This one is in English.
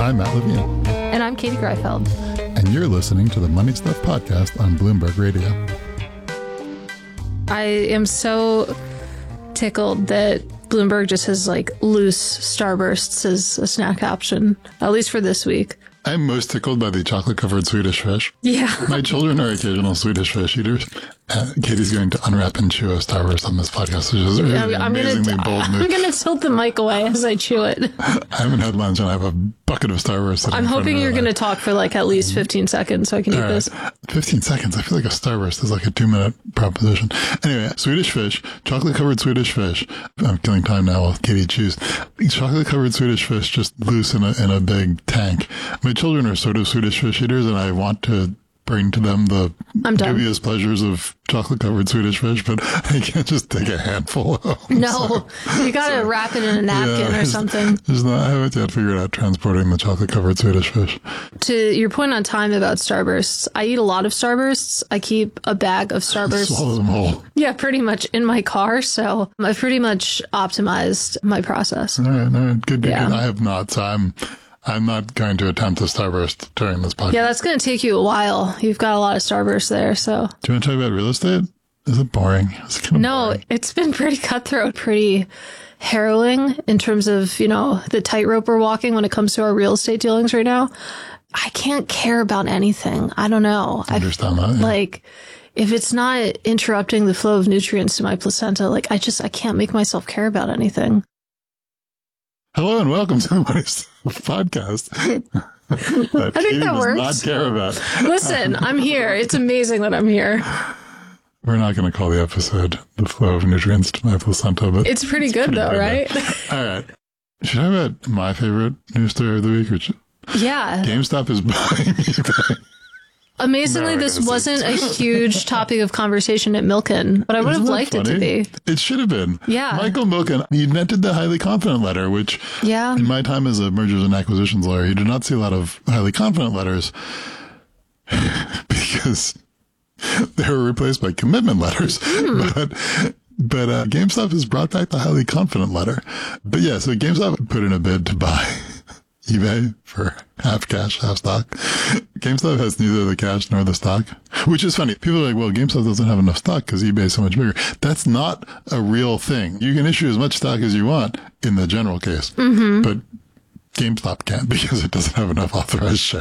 I'm Matt Levine. And I'm Katie Greifeld. And you're listening to the Money Stuff Podcast on Bloomberg Radio. I am so tickled that Bloomberg just has loose Starbursts as a snack option, at least for this week. I'm most tickled by the chocolate-covered Swedish fish. Yeah. My children are occasional Swedish fish eaters. Katie's going to unwrap and chew a Starburst on this podcast, which is a really amazingly bold move. I'm going to tilt the mic away as I chew it. I haven't had lunch and I have a bucket of Starburst. I'm hoping you're going to talk for at least 15 seconds so I can eat this. 15 seconds? I feel like a Starburst is like a 2-minute proposition. Anyway, Swedish fish, chocolate-covered Swedish fish. I'm killing time now while Katie chews. Chocolate-covered Swedish fish just loose in a big tank. My children are sort of Swedish fish eaters, and I want to bring to them the dubious pleasures of chocolate-covered Swedish fish, but I can't just take a handful of them. No, you got to wrap it in a napkin or something. I haven't yet figured out transporting the chocolate-covered Swedish fish. To your point on time about Starbursts, I eat a lot of Starbursts. I keep a bag of Starbursts. Swallow them whole. Yeah, pretty much in my car, so I've pretty much optimized my process. All right, good. I have not, so I'm not going to attempt a Starburst during this podcast. Yeah, that's going to take you a while. You've got a lot of Starbursts there, so. Do you want to talk about real estate? Is it boring? No, it's been pretty cutthroat, pretty harrowing in terms of, the tightrope we're walking when it comes to our real estate dealings right now. I can't care about anything. I don't know. I understand that. Yeah. If it's not interrupting the flow of nutrients to my placenta, I can't make myself care about anything. Hello and welcome to the Money Stuff Podcast. I think that works. Not care about. Listen, I'm here. It's amazing that I'm here. We're not going to call the episode "The Flow of Nutrients to My Placenta," but it's pretty good though, right? All right. Should I talk about my favorite news story of the week? Yeah. GameStop is buying eBay. Amazingly, this wasn't a huge topic of conversation at Milken, but I would have liked it to be. It should have been. Yeah. Michael Milken, he invented the highly confident letter, which in my time as a mergers and acquisitions lawyer, you did not see a lot of highly confident letters because they were replaced by commitment letters. But GameStop has brought back the highly confident letter. But yeah, so GameStop put in a bid to buy eBay for half cash, half stock. GameStop has neither the cash nor the stock, which is funny. People are like, well, GameStop doesn't have enough stock because eBay is so much bigger. That's not a real thing. You can issue as much stock as you want in the general case, but GameStop can't because it doesn't have enough authorized shares.